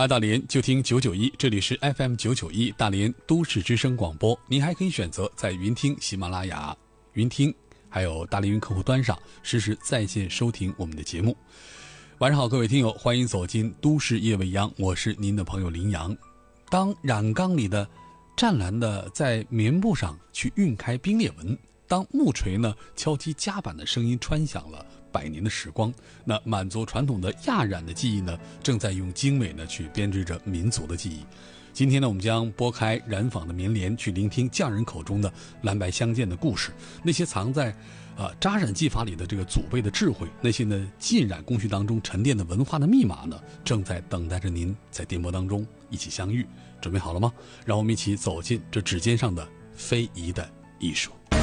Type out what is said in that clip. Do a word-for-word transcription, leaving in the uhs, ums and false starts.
爱大连就听九九一，这里是 F M 九九一大连都市之声广播。您还可以选择在云听、喜马拉雅、云听还有大连云客户端上实时在线收听我们的节目。晚上好，各位听友，欢迎走进都市夜未央，我是您的朋友林阳。当染缸里的湛蓝的在棉布上去晕开冰裂纹，当木锤呢敲击夹板的声音穿响了百年的时光，那满族传统的亚染的技艺呢，正在用精美呢去编织着民族的记忆。今天呢，我们将拨开染坊的棉帘，去聆听匠人口中的蓝白相间的故事，那些藏在呃扎染技法里的这个祖辈的智慧，那些呢浸染工序当中沉淀的文化的密码呢，正在等待着您在电波当中一起相遇。准备好了吗？让我们一起走进这指尖上的非遗的艺术。